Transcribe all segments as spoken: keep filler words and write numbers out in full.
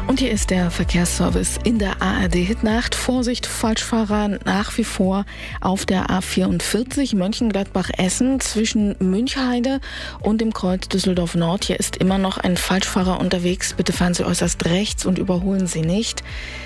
Und hier ist der Verkehrsservice in der A R D-Hitnacht. Vorsicht, Falschfahrer nach wie vor auf der A vierundvierzig Mönchengladbach-Essen zwischen Münchheide und dem Kreuz Düsseldorf-Nord. Hier ist immer noch ein Falschfahrer unterwegs. Bitte fahren Sie äußerst rechts und überholen Sie nicht.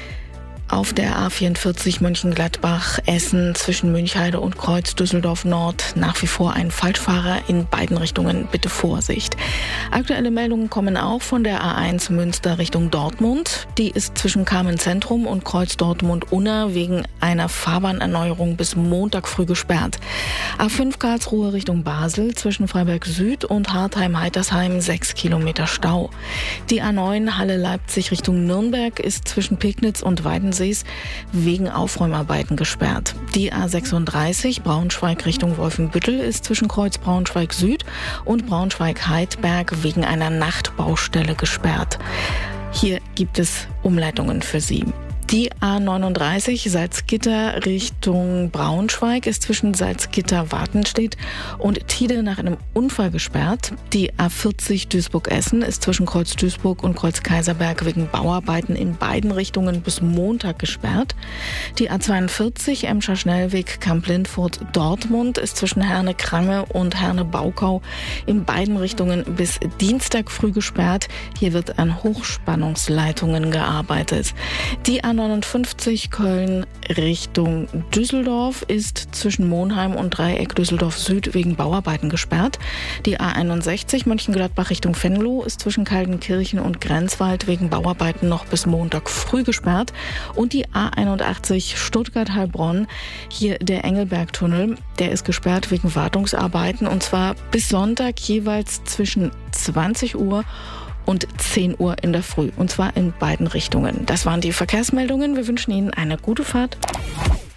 Auf der A vierundvierzig Mönchengladbach-Essen zwischen Münchheide und Kreuz Düsseldorf-Nord nach wie vor ein Falschfahrer in beiden Richtungen. Bitte Vorsicht. Aktuelle Meldungen kommen auch von der A eins Münster Richtung Dortmund. Die ist zwischen Kamen-Zentrum und Kreuz Dortmund-Unna wegen einer Fahrbahnerneuerung bis Montag früh gesperrt. A fünf Karlsruhe Richtung Basel zwischen Freiberg Süd und Hartheim-Heitersheim sechs Kilometer Stau. Die A neun Halle Leipzig Richtung Nürnberg ist zwischen Pegnitz und Weidensees wegen Aufräumarbeiten gesperrt. Die A sechsunddreißig Braunschweig Richtung Wolfenbüttel ist zwischen Kreuz Braunschweig Süd und Braunschweig-Heidberg wegen einer Nachtbaustelle gesperrt. Hier gibt es Umleitungen für Sie. Die A neununddreißig Salzgitter Richtung Braunschweig ist zwischen Salzgitter-Wartenstedt und Tide nach einem Unfall gesperrt. Die A vierzig Duisburg-Essen ist zwischen Kreuz Duisburg und Kreuz Kaiserberg wegen Bauarbeiten in beiden Richtungen bis Montag gesperrt. Die A zweiundvierzig Emscher Schnellweg Kamp-Lindfurt-Dortmund ist zwischen Herne-Krange und Herne-Baukau in beiden Richtungen bis Dienstag früh gesperrt. Hier wird an Hochspannungsleitungen gearbeitet. Die A neunundfünfzig Köln Richtung Düsseldorf ist zwischen Monheim und Dreieck Düsseldorf Süd wegen Bauarbeiten gesperrt. Die A einundsechzig Mönchengladbach Richtung Venlo ist zwischen Kaltenkirchen und Grenzwald wegen Bauarbeiten noch bis Montag früh gesperrt. Und die A einundachtzig Stuttgart-Heilbronn, hier der Engelbergtunnel, der ist gesperrt wegen Wartungsarbeiten und zwar bis Sonntag jeweils zwischen zwanzig Uhr und zehn Uhr in der Früh, und zwar in beiden Richtungen. Das waren die Verkehrsmeldungen. Wir wünschen Ihnen eine gute Fahrt.